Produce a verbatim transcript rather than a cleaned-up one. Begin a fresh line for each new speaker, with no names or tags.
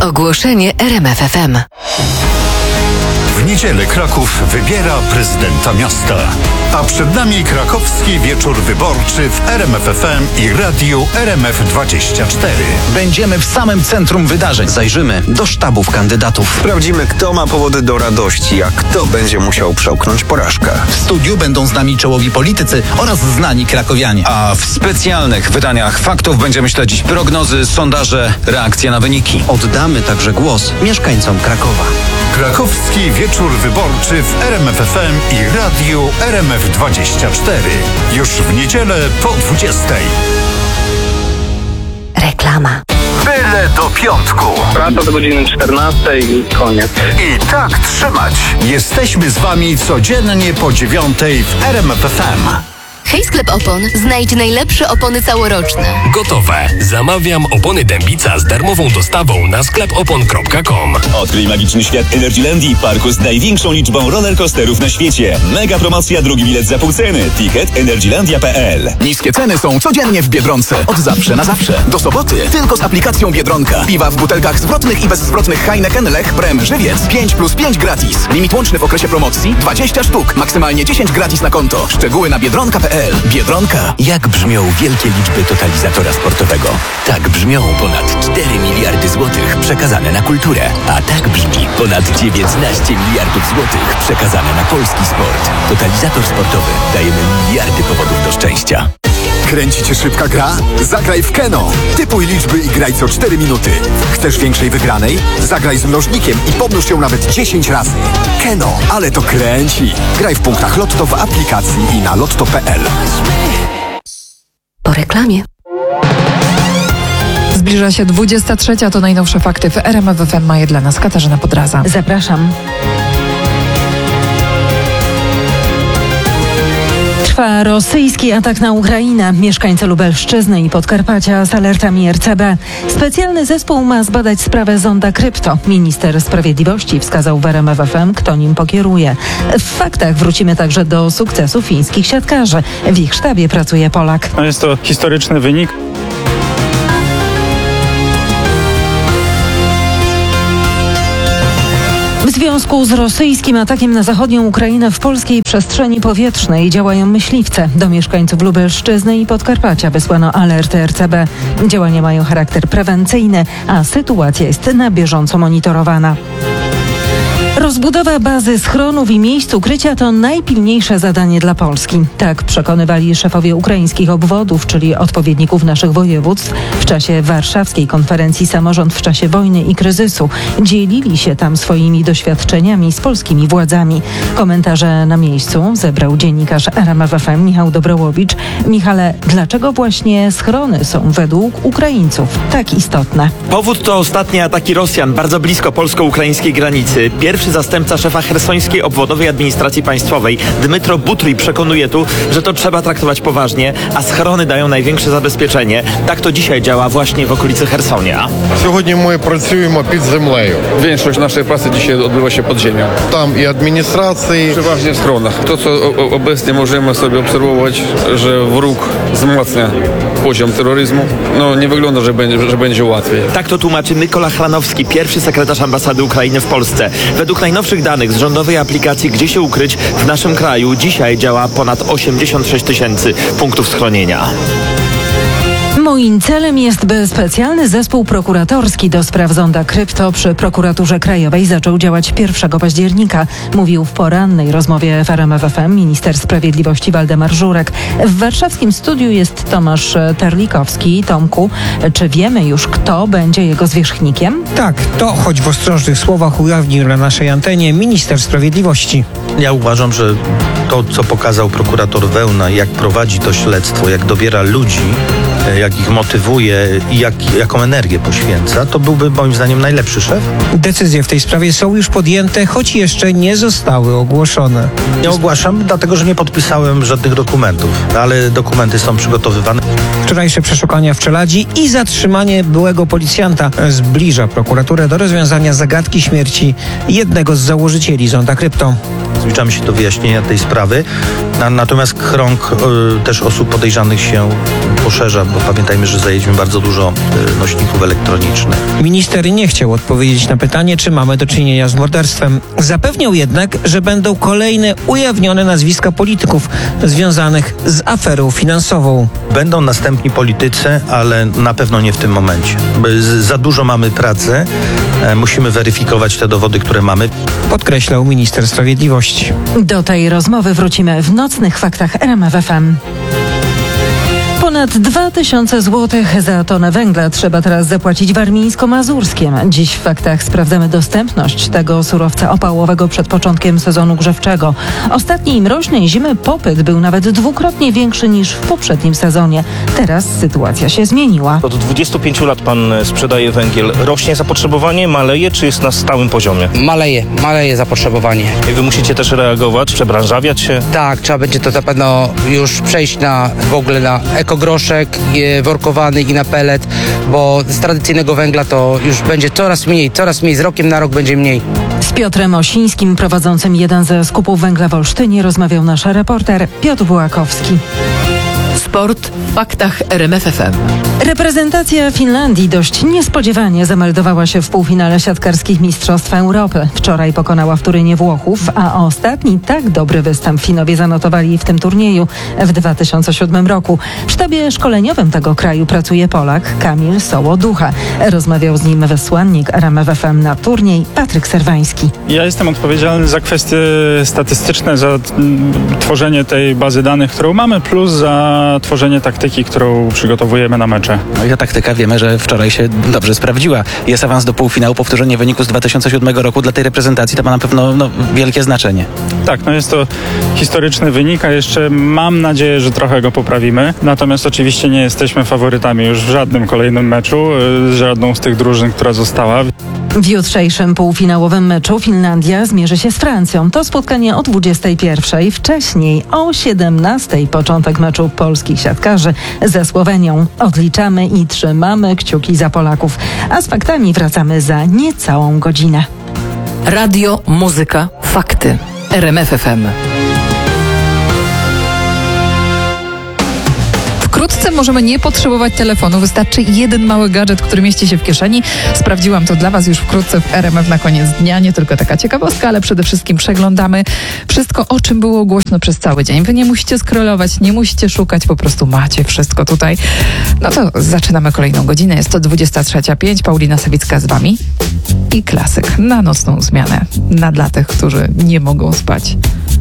Ogłoszenie R M F F M.
W niedzielę Kraków wybiera prezydenta miasta. A przed nami krakowski wieczór wyborczy w R M F F M i radiu R M F dwadzieścia cztery.
Będziemy w samym centrum wydarzeń. Zajrzymy do sztabów kandydatów.
Sprawdzimy, kto ma powody do radości, a kto będzie musiał przełknąć porażkę.
W studiu będą z nami czołowi politycy oraz znani krakowianie.
A w specjalnych wydaniach faktów będziemy śledzić prognozy, sondaże, reakcje na wyniki.
Oddamy także głos mieszkańcom Krakowa.
Krakowski wieczór wyborczy w R M F F M i radiu R M F dwadzieścia cztery. Już w niedzielę po dwudziestej.
Reklama.
Byle do piątku.
Praca do godziny czternastej i koniec.
I tak trzymać. Jesteśmy z wami codziennie po dziewiątej w R M F F M.
Hej, sklep opon. Znajdź najlepsze opony całoroczne.
Gotowe. Zamawiam opony Dębica z darmową dostawą na sklep opon kropka com.
Odkryj magiczny świat Energylandii, parku z największą liczbą rollercoasterów na świecie. Mega promocja, drugi bilet za pół ceny. Ticket energylandia kropka p l.
Niskie ceny są codziennie w Biedronce. Od zawsze na zawsze. Do soboty tylko z aplikacją Biedronka. Piwa w butelkach zwrotnych i bezzwrotnych Heineken, Lech, Brem, Żywiec. pięć plus pięć gratis. Limit łączny w okresie promocji dwadzieścia sztuk. Maksymalnie dziesięć gratis na konto. Szczegóły na biedronka kropka p l. Biedronka.
Jak brzmią wielkie liczby totalizatora sportowego? Tak brzmią ponad cztery miliardy złotych przekazane na kulturę. A tak brzmi ponad dziewiętnaście miliardów złotych przekazane na polski sport. Totalizator sportowy. Dajemy miliardy powodów do szczęścia.
Kręci cię szybka gra? Zagraj w Keno. Typuj liczby i graj co cztery minuty. Chcesz większej wygranej? Zagraj z mnożnikiem i pomnóż ją nawet dziesięć razy. Keno, ale to kręci. Graj w punktach Lotto w aplikacji i na lotto kropka p l.
Po reklamie.
Zbliża się dwudziesta trzecia, to najnowsze fakty w R M F F M. Ma je dla nas Katarzyna Podraza.
Zapraszam. Trwa rosyjski atak na Ukrainę. Mieszkańcy Lubelszczyzny i Podkarpacia z alertami R C B. Specjalny zespół ma zbadać sprawę zonda krypto. Minister Sprawiedliwości wskazał w R M F F M, kto nim pokieruje. W faktach wrócimy także do sukcesu fińskich siatkarzy. W ich sztabie pracuje Polak.
No jest to historyczny wynik.
W związku z rosyjskim atakiem na zachodnią Ukrainę w polskiej przestrzeni powietrznej działają myśliwce. Do mieszkańców Lubelszczyzny i Podkarpacia wysłano alerty R C B. Działania mają charakter prewencyjny, a sytuacja jest na bieżąco monitorowana. Rozbudowa bazy schronów i miejsc ukrycia to najpilniejsze zadanie dla Polski. Tak przekonywali szefowie ukraińskich obwodów, czyli odpowiedników naszych województw, w czasie warszawskiej konferencji Samorząd w czasie wojny i kryzysu. Dzielili się tam swoimi doświadczeniami z polskimi władzami. Komentarze na miejscu zebrał dziennikarz R M F F M Michał Dobrołowicz. Michale, dlaczego właśnie schrony są według Ukraińców tak istotne?
Powód to ostatnie ataki Rosjan bardzo blisko polsko-ukraińskiej granicy. Pierwszy zastępca szefa chersońskiej obwodowej administracji państwowej, Dmytro Butryj, przekonuje tu, że to trzeba traktować poważnie, a schrony dają największe zabezpieczenie. Tak to dzisiaj działa właśnie w okolicy Chersonia.
Сьогодні ми працюємо під землею.
Większość naszej pracy dzisiaj odbywa się pod ziemią.
Tam i administracji,
przeważnie w schronach. To, co obecnie możemy sobie obserwować, że wróg wzmacnia poziom terroryzmu, no nie wygląda, że będzie, że będzie łatwiej.
Tak to tłumaczy Mykola Chlanowski, pierwszy sekretarz ambasady Ukrainy w Polsce. Według najnowszych danych z rządowej aplikacji Gdzie się ukryć w naszym kraju dzisiaj działa ponad osiemdziesiąt sześć tysięcy punktów schronienia.
Moim celem jest, by specjalny zespół prokuratorski do spraw zonda krypto przy Prokuraturze Krajowej zaczął działać pierwszego października, mówił w porannej rozmowie w R M F F M minister sprawiedliwości Waldemar Żurek. W warszawskim studiu jest Tomasz Terlikowski. Tomku, czy wiemy już, kto będzie jego zwierzchnikiem?
Tak, to, choć w ostrożnych słowach ujawnił na naszej antenie minister sprawiedliwości.
Ja uważam, że to, co pokazał prokurator Wełna, jak prowadzi to śledztwo, jak dobiera ludzi, jak ich motywuje i jak, jaką energię poświęca, to byłby moim zdaniem najlepszy szef.
Decyzje w tej sprawie są już podjęte, choć jeszcze nie zostały ogłoszone.
Nie ogłaszam, dlatego że nie podpisałem żadnych dokumentów, ale dokumenty są przygotowywane.
Wczorajsze przeszukania w Czeladzi i zatrzymanie byłego policjanta zbliża prokuraturę do rozwiązania zagadki śmierci jednego z założycieli zonda krypto.
Zbliżamy się do wyjaśnienia tej sprawy. Na, natomiast krąg y, też osób podejrzanych się poszerza, bo pamiętajmy, że zajęliśmy bardzo dużo y, nośników elektronicznych.
Minister nie chciał odpowiedzieć na pytanie, czy mamy do czynienia z morderstwem. Zapewniał jednak, że będą kolejne ujawnione nazwiska polityków związanych z aferą finansową.
Będą następni politycy, ale na pewno nie w tym momencie. Za dużo mamy pracy, e, musimy weryfikować te dowody, które mamy.
Podkreślał minister sprawiedliwości.
Do tej rozmowy wrócimy w nocnych faktach R M F F M. Ponad dwa tysiące złotych za tonę węgla trzeba teraz zapłacić warmińsko-mazurskiem. Dziś w faktach sprawdzamy dostępność tego surowca opałowego przed początkiem sezonu grzewczego. Ostatniej mroźnej zimy popyt był nawet dwukrotnie większy niż w poprzednim sezonie. Teraz sytuacja się zmieniła.
Od dwudziestu pięciu lat pan sprzedaje węgiel. Rośnie zapotrzebowanie, maleje, czy jest na stałym poziomie?
Maleje, maleje zapotrzebowanie.
I wy musicie też reagować, przebranżawiać się?
Tak, trzeba będzie to na pewno już przejść na w ogóle na eko groszek workowany i na pelet, bo z tradycyjnego węgla to już będzie coraz mniej, coraz mniej, z rokiem na rok będzie mniej.
Z Piotrem Osińskim, prowadzącym jeden ze skupów węgla w Olsztynie, rozmawiał nasz reporter Piotr Bułakowski.
Sport w faktach R M F F M.
Reprezentacja Finlandii dość niespodziewanie zameldowała się w półfinale siatkarskich Mistrzostw Europy. Wczoraj pokonała w Turynie Włochów, a ostatni tak dobry występ Finowie zanotowali w tym turnieju w dwa tysiące siódmym roku. W sztabie szkoleniowym tego kraju pracuje Polak Kamil Sołoducha. Rozmawiał z nim wysłannik R M F F M na turniej Patryk Serwański.
Ja jestem odpowiedzialny za kwestie statystyczne, za tworzenie tej bazy danych, którą mamy, plus za tworzenie taktyki, którą przygotowujemy na mecze.
No i ta taktyka wiemy, że wczoraj się dobrze sprawdziła. Jest awans do półfinału, powtórzenie wyniku z dwa tysiące siódmego roku dla tej reprezentacji to ma na pewno no, wielkie znaczenie.
Tak, no jest to historyczny wynik, a jeszcze mam nadzieję, że trochę go poprawimy. Natomiast oczywiście nie jesteśmy faworytami już w żadnym kolejnym meczu, z żadną z tych drużyn, która została.
W jutrzejszym półfinałowym meczu Finlandia zmierzy się z Francją. To spotkanie o dwudziestej pierwszej. Wcześniej o siedemnastej początek meczu polskich siatkarzy ze Słowenią. Odliczamy i trzymamy kciuki za Polaków. A z faktami wracamy za niecałą godzinę.
Radio, muzyka, fakty. R M F F M.
Wkrótce możemy nie potrzebować telefonu. Wystarczy jeden mały gadżet, który mieści się w kieszeni. Sprawdziłam to dla Was już wkrótce w R M F na koniec dnia. Nie tylko taka ciekawostka, ale przede wszystkim przeglądamy wszystko, o czym było głośno przez cały dzień. Wy nie musicie scrollować, nie musicie szukać, po prostu macie wszystko tutaj. No to zaczynamy kolejną godzinę. Jest to dwudziesta trzecia pięć. Paulina Sawicka z Wami. I klasyk na nocną zmianę. Na dla tych, którzy nie mogą spać.